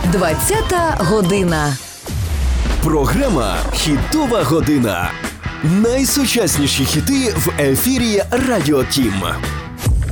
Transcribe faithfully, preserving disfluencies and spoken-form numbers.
двадцята година. Програма «Хітова година». Найсучасніші хіти в ефірі Радіо Тім.